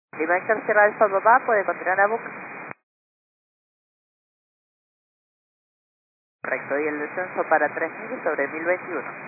Dimension Sierra Alpha Papá, puede continuar a book. Correcto, y el descenso para 3000 sobre 1021.